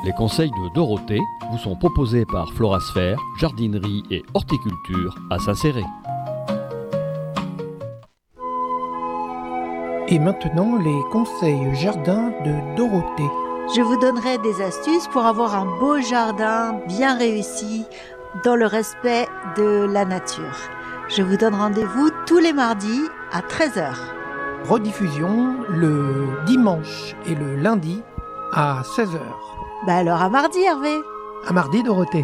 Les conseils de Dorothée vous sont proposés par Florasphère, jardinerie et horticulture à Saint-Céré. Et maintenant, les conseils jardin de Dorothée. Je vous donnerai des astuces pour avoir un beau jardin bien réussi dans le respect de la nature. Je vous donne rendez-vous tous les mardis à 13h. Rediffusion le dimanche et le lundi à 16h. Alors à mardi, Hervé. À mardi, Dorothée.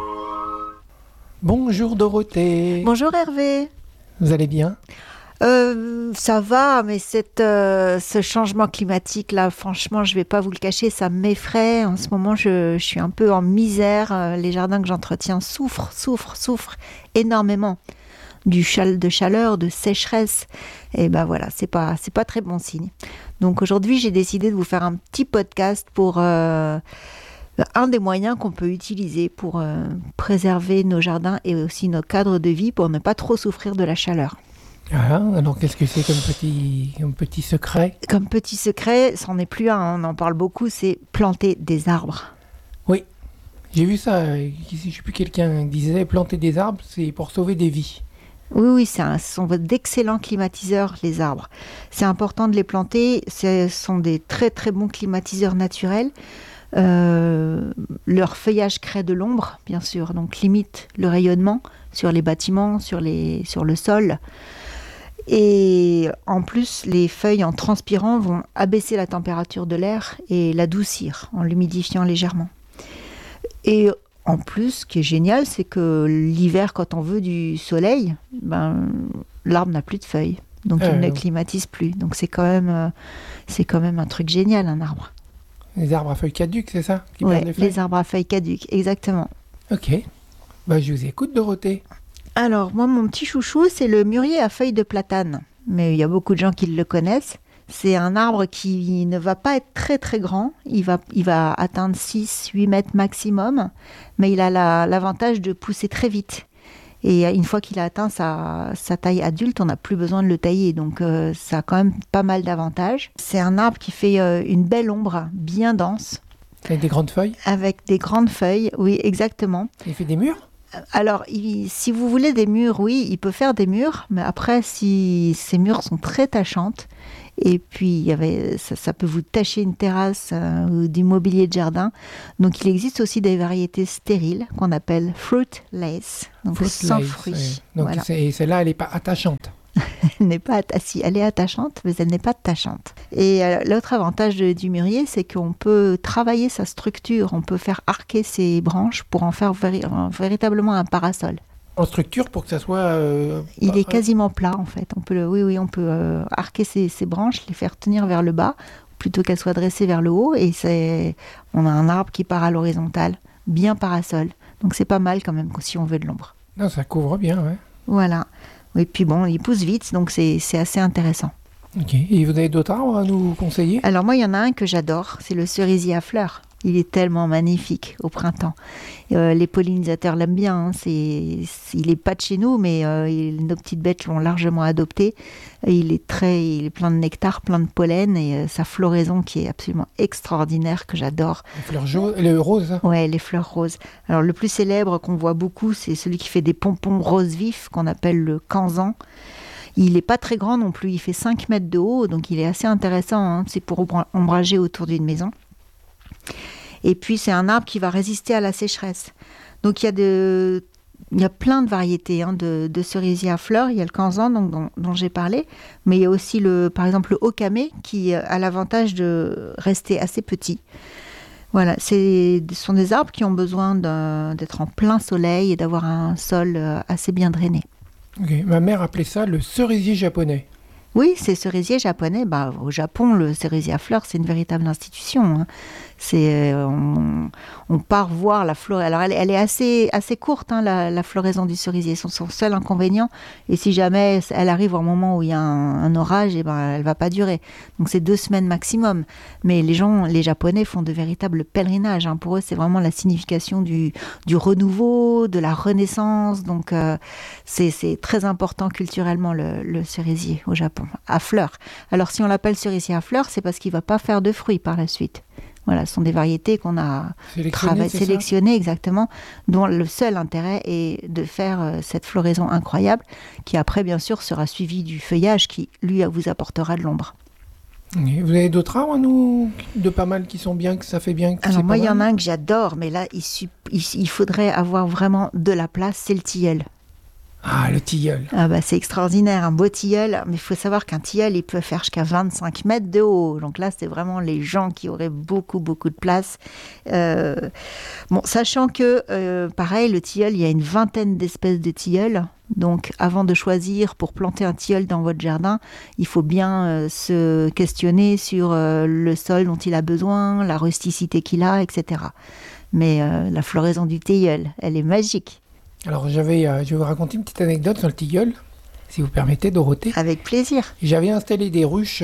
Bonjour Dorothée. Bonjour Hervé. Vous allez bien ? Ça va, mais ce changement climatique là, franchement, je vais pas vous le cacher, ça m'effraie. En ce moment, je suis un peu en misère. Les jardins que j'entretiens souffrent énormément de chaleur, de sécheresse. Et voilà, c'est pas très bon signe. Donc aujourd'hui, j'ai décidé de vous faire un petit podcast pour un des moyens qu'on peut utiliser pour préserver nos jardins et aussi nos cadres de vie pour ne pas trop souffrir de la chaleur. Ah, alors qu'est-ce que c'est comme petit secret ? Comme petit secret, c'en est plus un, on en parle beaucoup, c'est planter des arbres. Oui, j'ai vu ça, je ne sais plus, quelqu'un disait planter des arbres, c'est pour sauver des vies. Oui, ce sont d'excellents climatiseurs, les arbres. C'est important de les planter, ce sont des très très bons climatiseurs naturels. Leur feuillage crée de l'ombre, bien sûr, donc limite le rayonnement sur les bâtiments, sur le sol. Et en plus, les feuilles en transpirant vont abaisser la température de l'air et l'adoucir en l'humidifiant légèrement. Et en plus, ce qui est génial, c'est que l'hiver, quand on veut du soleil, l'arbre n'a plus de feuilles. Donc il ne climatise plus. Donc c'est quand même un truc génial, un arbre. Les arbres à feuilles caduques, c'est ça ? Oui, les arbres à feuilles caduques, exactement. Ok. Je vous écoute, Dorothée. Alors, moi, mon petit chouchou, c'est le mûrier à feuilles de platane. Mais il y a beaucoup de gens qui le connaissent. C'est un arbre qui ne va pas être très très grand. Il va atteindre 6-8 mètres maximum. Mais il a l'avantage de pousser très vite. Et une fois qu'il a atteint sa taille adulte, on n'a plus besoin de le tailler. Donc, ça a quand même pas mal d'avantages. C'est un arbre qui fait une belle ombre, bien dense. Avec des grandes feuilles ? Avec des grandes feuilles, oui, exactement. Il fait des murs ? Alors, si vous voulez des murs, oui, il peut faire des murs, mais après, si ces murs sont très tachantes, et puis ça peut vous tacher une terrasse ou du mobilier de jardin. Donc, il existe aussi des variétés stériles qu'on appelle fruitless, donc sans fruits. Oui. Donc, voilà. Et celle-là, elle n'est pas attachante. Elle est attachante, mais elle n'est pas tachante. Et l'autre avantage du mûrier, c'est qu'on peut travailler sa structure, on peut faire arquer ses branches pour en faire véritablement un parasol. En structure pour que ça soit... Il est quasiment plat en fait. On peut arquer ses branches, les faire tenir vers le bas, plutôt qu'elles soient dressées vers le haut. Et on a un arbre qui part à l'horizontale, bien parasol. Donc c'est pas mal quand même si on veut de l'ombre. Non, ça couvre bien, ouais. Voilà. Et puis il pousse vite, donc c'est assez intéressant. Ok. Et vous avez d'autres arbres à nous conseiller ? Alors moi, il y en a un que j'adore, c'est le cerisier à fleurs. Il est tellement magnifique au printemps. Les pollinisateurs l'aiment bien. Hein. Il n'est pas de chez nous, mais nos petites bêtes l'ont largement adopté. Il est plein de nectar, plein de pollen, et sa floraison qui est absolument extraordinaire, que j'adore. Les fleurs jaunes, les roses. Ouais, les fleurs roses. Alors le plus célèbre qu'on voit beaucoup, c'est celui qui fait des pompons roses vifs, qu'on appelle le cansan. Il n'est pas très grand non plus, il fait 5 mètres de haut, donc il est assez intéressant. Hein. C'est pour ombrager autour d'une maison. Et puis c'est un arbre qui va résister à la sécheresse. Donc il y a plein de variétés de cerisiers à fleurs. Il y a le cansan dont j'ai parlé, mais il y a aussi par exemple le okame qui a l'avantage de rester assez petit. Voilà, ce sont des arbres qui ont besoin d'être en plein soleil et d'avoir un sol assez bien drainé. Okay. Ma mère appelait ça le cerisier japonais. Oui, c'est cerisier japonais. Au Japon, le cerisier à fleurs, c'est une véritable institution. Hein. On part voir la floraison. Alors, elle est assez courte, hein, la floraison du cerisier. C'est son seul inconvénient. Et si jamais elle arrive au moment où il y a un orage, elle ne va pas durer. Donc, c'est 2 semaines maximum. Mais les Japonais font de véritables pèlerinages. Hein. Pour eux, c'est vraiment la signification du renouveau, de la renaissance. Donc, c'est très important culturellement, le cerisier au Japon, à fleurs. Alors, si on l'appelle cerisier à fleurs, c'est parce qu'il ne va pas faire de fruits par la suite. Voilà, ce sont des variétés qu'on a sélectionnées exactement, dont le seul intérêt est de faire cette floraison incroyable, qui après, bien sûr, sera suivie du feuillage qui, lui, vous apportera de l'ombre. Et vous avez d'autres arbres, nous, de pas mal qui sont bien, que ça fait bien? Alors moi, il y en a un que j'adore, mais là, il faudrait avoir vraiment de la place, c'est le tilleul. Ah, le tilleul. Ah bah, c'est extraordinaire, un beau tilleul. Mais il faut savoir qu'un tilleul, il peut faire jusqu'à 25 mètres de haut. Donc là, c'est vraiment les gens qui auraient beaucoup, beaucoup de place. Bon, sachant que, pareil, le tilleul, il y a une vingtaine d'espèces de tilleuls. Donc, avant de choisir pour planter un tilleul dans votre jardin, il faut bien se questionner sur le sol dont il a besoin, la rusticité qu'il a, etc. Mais la floraison du tilleul, elle est magique. Alors, je vais vous raconter une petite anecdote sur le tilleul, si vous permettez, Dorothée. Avec plaisir. J'avais installé des ruches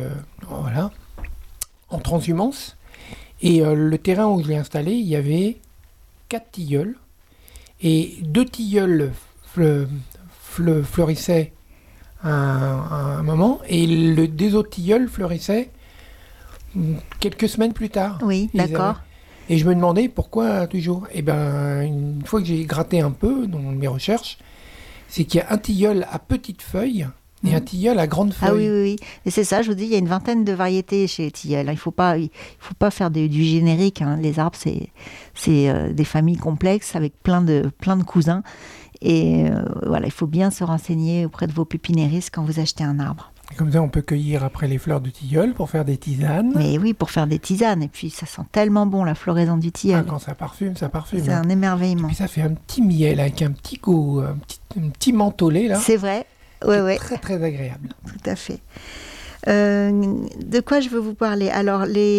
en transhumance. Et le terrain où je l'ai installé, il y avait 4 tilleuls. Et 2 tilleuls fleurissaient à un moment. Et des autres tilleuls fleurissaient quelques semaines plus tard. Oui, d'accord. Et je me demandais pourquoi toujours. Et bien, une fois que j'ai gratté un peu dans mes recherches, c'est qu'il y a un tilleul à petites feuilles et un tilleul à grandes feuilles. Ah oui, oui, oui. Et c'est ça, je vous dis, il y a une vingtaine de variétés chez les tilleuls. Il faut pas faire du générique. Hein. Les arbres, c'est des familles complexes avec plein de cousins. Et voilà, il faut bien se renseigner auprès de vos pépinéristes quand vous achetez un arbre. Comme ça, on peut cueillir après les fleurs du tilleul pour faire des tisanes. Mais oui, pour faire des tisanes. Et puis, ça sent tellement bon, la floraison du tilleul. Ah, quand ça parfume, ça parfume. C'est un émerveillement. Et puis, ça fait un petit miel avec un petit goût, un petit mentholé, là. C'est vrai. Ouais. Très, très agréable. Tout à fait. De quoi je veux vous parler? Alors,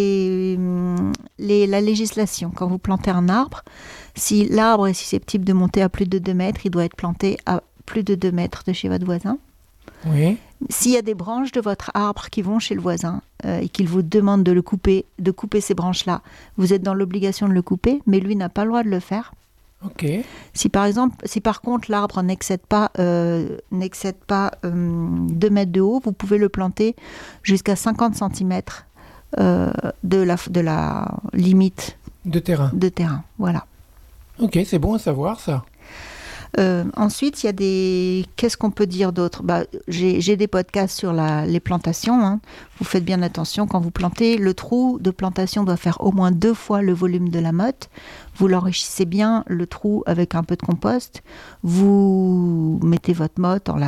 la législation. Quand vous plantez un arbre, si l'arbre est susceptible de monter à plus de 2 mètres, il doit être planté à plus de 2 mètres de chez votre voisin. Oui. S'il y a des branches de votre arbre qui vont chez le voisin et qu'il vous demande de couper ces branches-là, vous êtes dans l'obligation de le couper, mais lui n'a pas le droit de le faire. Ok. Si par contre l'arbre n'excède pas 2 mètres de haut, vous pouvez le planter jusqu'à 50 cm de la limite de terrain. Voilà. Ok, c'est bon à savoir ça. Ensuite, il y a qu'est-ce qu'on peut dire d'autre? J'ai des podcasts sur les plantations. Hein. Vous faites bien attention quand vous plantez. Le trou de plantation doit faire au moins 2 fois le volume de la motte. Vous l'enrichissez bien, le trou, avec un peu de compost. Vous mettez votre motte en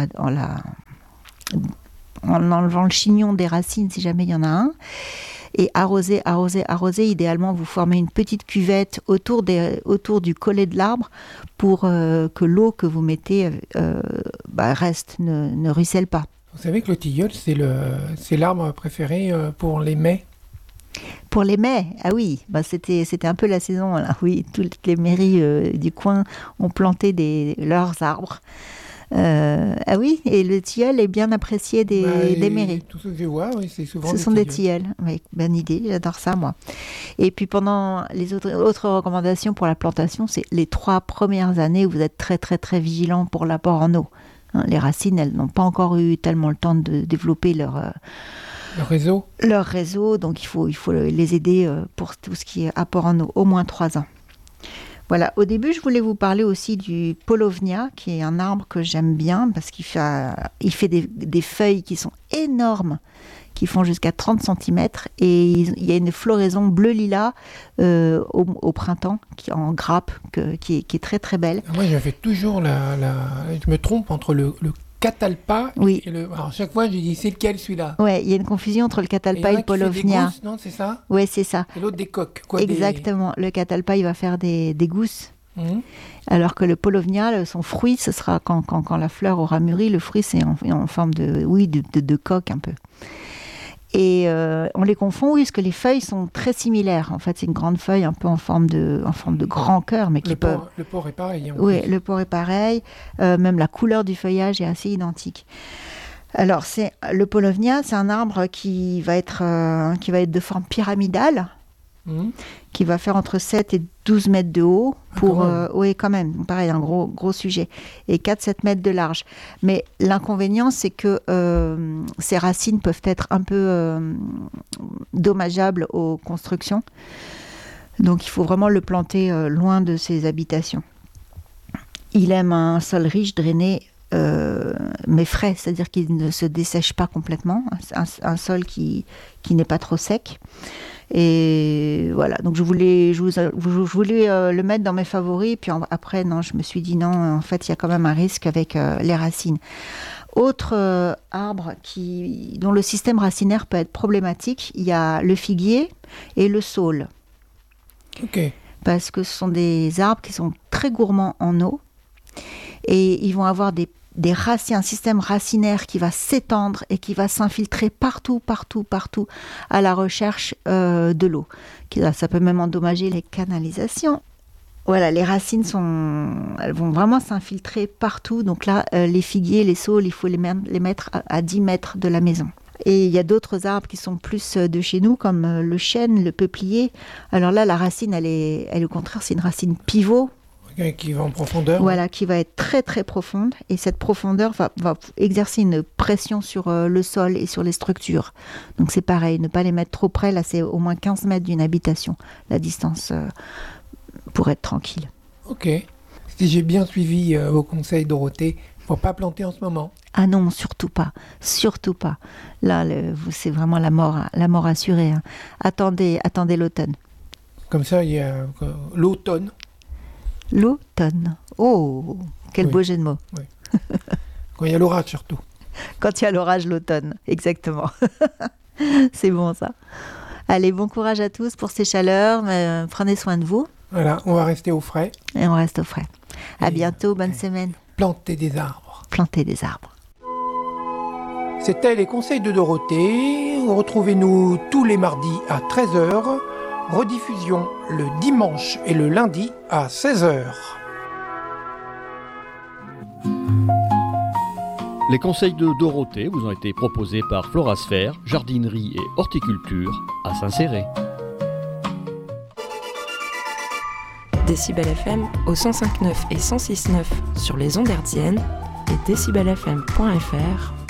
enlevant le chignon des racines si jamais il y en a un. Et arroser. Idéalement, vous formez une petite cuvette autour du collet de l'arbre pour que l'eau que vous mettez reste, ne ruisselle pas. Vous savez que le tilleul, c'est l'arbre préféré pour les mets. Pour les mets, ah oui, c'était un peu la saison. Là. Oui, toutes les mairies du coin ont planté leurs arbres. Ah oui, et le tilleul est bien apprécié des mairies. Tout ce que je vois, oui, c'est souvent Ce sont des tilleuls. Oui, bonne idée, j'adore ça moi. Et puis pendant les autres recommandations pour la plantation, c'est les 3 premières années où vous êtes très très très vigilant pour l'apport en eau. Hein, les racines, elles n'ont pas encore eu tellement le temps de développer leur réseau, donc il faut les aider pour tout ce qui est apport en eau, au moins 3 ans. Voilà, au début, je voulais vous parler aussi du Paulownia, qui est un arbre que j'aime bien parce qu'il fait des feuilles qui sont énormes, qui font jusqu'à 30 cm, et il y a une floraison bleu-lilas au printemps, en grappe, qui est très très belle. Moi, j'avais toujours je me trompe entre le catalpa oui. et alors chaque fois je dis c'est lequel celui-là? Ouais, il y a une confusion entre le catalpa et le Paulownia. Non, c'est ça? Ouais, c'est ça. Et l'autre des coques. Exactement. Le catalpa, il va faire des gousses. Alors que le Paulownia, son fruit, ce sera quand la fleur aura mûri, le fruit c'est en forme de coque un peu. Et on les confond, oui, parce que les feuilles sont très similaires. En fait, c'est une grande feuille un peu en forme de grand cœur, mais le port est pareil. Oui, le port est pareil. Même la couleur du feuillage est assez identique. Alors, le Paulownia, c'est un arbre qui va être de forme pyramidale. qui va faire entre 7 et 12 mètres de haut pour oui, quand même, pareil, un gros sujet, et 4-7 mètres de large. Mais l'inconvénient, c'est que ces racines peuvent être un peu dommageables aux constructions. Donc il faut vraiment le planter loin de ses habitations. Il aime un sol riche, drainé, mais frais, c'est-à-dire qu'il ne se dessèche pas complètement, un sol qui n'est pas trop sec. Et voilà, donc je voulais le mettre dans mes favoris, puis après, non, je me suis dit non, en fait, il y a quand même un risque avec les racines. Autre arbre dont le système racinaire peut être problématique, il y a le figuier et le saule. Ok. Parce que ce sont des arbres qui sont très gourmands en eau, et ils vont avoir des racines, un système racinaire qui va s'étendre et qui va s'infiltrer partout à la recherche de l'eau. Ça peut même endommager les canalisations. Voilà, les racines elles vont vraiment s'infiltrer partout. Donc là, les figuiers, les saules, il faut les mettre à 10 mètres de la maison. Et il y a d'autres arbres qui sont plus de chez nous, comme le chêne, le peuplier. Alors là, la racine, elle au contraire, c'est une racine pivot. Qui va en profondeur. Voilà, qui va être très très profonde, et cette profondeur va exercer une pression sur le sol et sur les structures. Donc c'est pareil, ne pas les mettre trop près, là c'est au moins 15 mètres d'une habitation, la distance pour être tranquille. Ok. Si j'ai bien suivi vos conseils, Dorothée, il ne faut pas planter en ce moment. Ah non, surtout pas. Là, c'est vraiment la mort assurée. Hein. Attendez l'automne. Comme ça, il y a l'automne. L'automne. Oh, quel beau jeu de mots. Oui. Quand il y a l'orage surtout. Quand il y a l'orage, l'automne, exactement. C'est bon ça. Allez, bon courage à tous pour ces chaleurs. Prenez soin de vous. Voilà, on va rester au frais. Et on reste au frais. À bientôt, bonne semaine. Plantez des arbres. C'était les conseils de Dorothée. Retrouvez-nous tous les mardis à 13h. Rediffusion le dimanche et le lundi à 16h. Les conseils de Dorothée vous ont été proposés par Florasphère, jardinerie et horticulture à Saint-Céré. Décibel FM au 105.9 et 106.9 sur les ondes hertziennes et décibelfm.fr